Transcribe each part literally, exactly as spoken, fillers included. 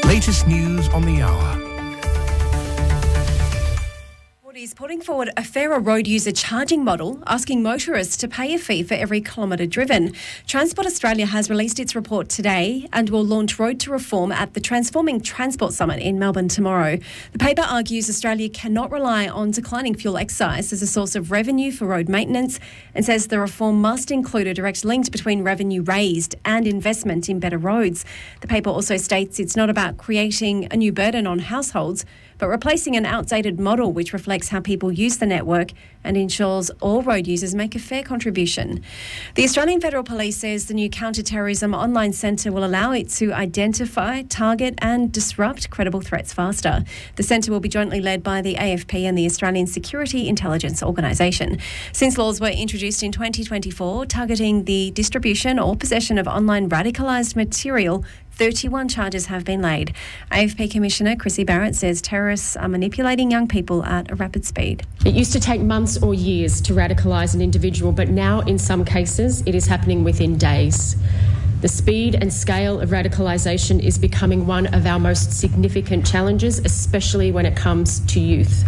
Latest news on the hour. Is putting forward a fairer road user charging model, asking motorists to pay a fee for every kilometre driven. Transport Australia has released its report today and will launch Road to Reform at the Transforming Transport Summit in Melbourne tomorrow. The paper argues Australia cannot rely on declining fuel excise as a source of revenue for road maintenance and says the reform must include a direct link between revenue raised and investment in better roads. The paper also states it's not about creating a new burden on households, but replacing an outdated model which reflects how people use the network and ensures all road users make a fair contribution. The Australian Federal Police says the new counter-terrorism online centre will allow it to identify, target and disrupt credible threats faster. The centre will be jointly led by the A F P and the Australian Security Intelligence Organisation. Since laws were introduced in twenty twenty-four targeting the distribution or possession of online radicalised material, thirty-one charges have been laid. A F P Commissioner Chrissy Barrett says terrorists are manipulating young people at a rapid speed. It used to take months or years to radicalise an individual, but now in some cases it is happening within days. The speed and scale of radicalisation is becoming one of our most significant challenges, especially when it comes to youth.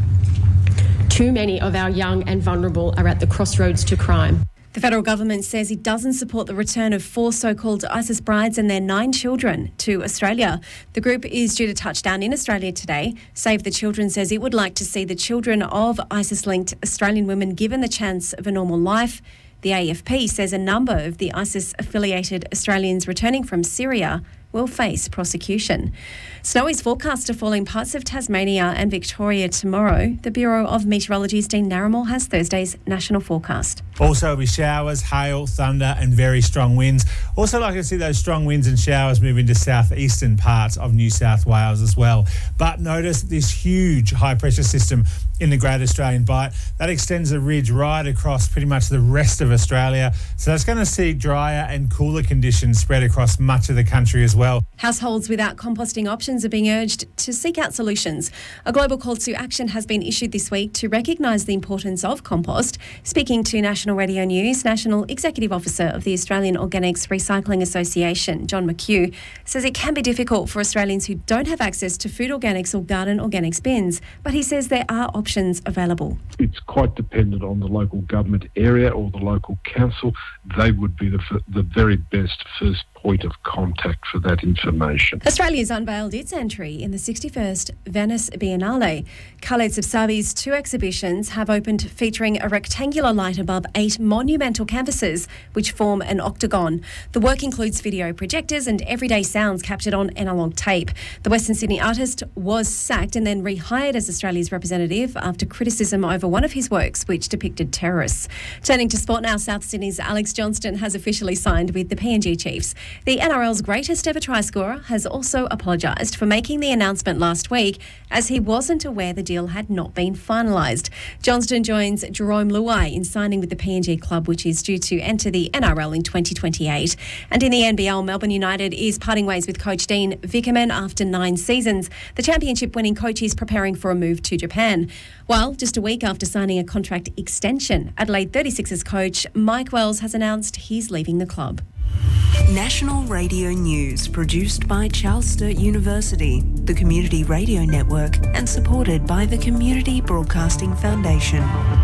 Too many of our young and vulnerable are at the crossroads to crime. The federal government says it doesn't support the return of four so-called ISIS brides and their nine children to Australia. The group is due to touch down in Australia today. Save the Children says it would like to see the children of ISIS-linked Australian women given the chance of a normal life. The A F P says a number of the ISIS-affiliated Australians returning from Syria will face prosecution. Snow is forecast to fall in parts of Tasmania and Victoria tomorrow. The Bureau of Meteorology's Dean Narramore has Thursday's national forecast. Also, there'll be showers, hail, thunder and very strong winds. Also like to see those strong winds and showers move into southeastern parts of New South Wales as well. But notice this huge high pressure system in the Great Australian Bight. That extends the ridge right across pretty much the rest of Australia. So that's going to see drier and cooler conditions spread across much of the country as well. Households without composting options are being urged to seek out solutions. A global call to action has been issued this week to recognise the importance of compost. Speaking to National Radio News, National Executive Officer of the Australian Organics Recycling Association, John McHugh, says it can be difficult for Australians who don't have access to food organics or garden organics bins, but he says there are options available. It's quite dependent on the local government area or the local council. They would be the, the very best first point of contact for that information. Australia's unveiled its entry in the sixty-first Venice Biennale. Khaled Sabsabi's two exhibitions have opened featuring a rectangular light above eight monumental canvases which form an octagon. The work includes video projectors and everyday sounds captured on analogue tape. The Western Sydney artist was sacked and then rehired as Australia's representative after criticism over one of his works which depicted terrorists. Turning to sport now, South Sydney's Alex Johnston has officially signed with the P N G Chiefs. The N R L's greatest ever try scorer has also apologised for making the announcement last week as he wasn't aware the deal had not been finalised. Johnston joins Jerome Luai in signing with the P N G club, which is due to enter the N R L in twenty twenty-eight. And in the N B L, Melbourne United is parting ways with coach Dean Vickerman after nine seasons. The championship-winning coach is preparing for a move to Japan. Well, just a week after signing a contract extension, Adelaide thirty-sixers coach Mike Wells has announced he's leaving the club. National Radio News, produced by Charles Sturt University, the Community Radio Network, and supported by the Community Broadcasting Foundation.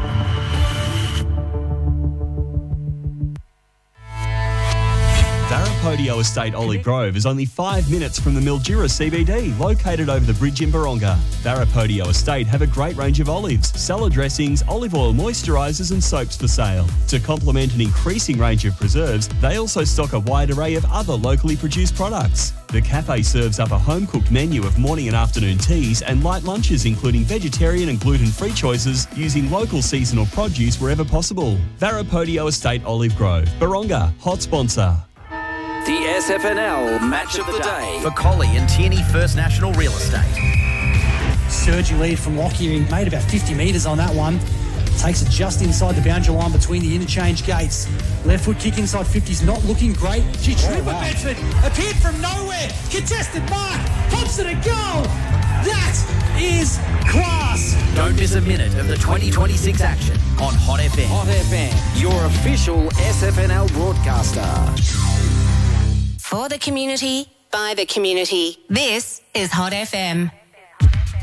Varapodio Estate Olive Grove is only five minutes from the Mildura C B D, located over the bridge in Baronga. Varapodio Estate have a great range of olives, salad dressings, olive oil moisturisers and soaps for sale. To complement an increasing range of preserves, they also stock a wide array of other locally produced products. The cafe serves up a home-cooked menu of morning and afternoon teas and light lunches including vegetarian and gluten-free choices using local seasonal produce wherever possible. Varapodio Estate Olive Grove, Baronga, hot sponsor. The S F N L Match of the Day for Collie and Tierney First National Real Estate. Surging lead from Lockyer. He made about fifty metres on that one. Takes it just inside the boundary line between the interchange gates. Left foot kick inside fifty's not looking great. She tripped oh, wow. Bedford. Appeared from nowhere. Contested mark. Pops it a goal. That is class. Don't miss a minute of the twenty twenty-six action on Hot F M. Hot F M, your official S F N L broadcaster. For the community, by the community. This is Hot F M.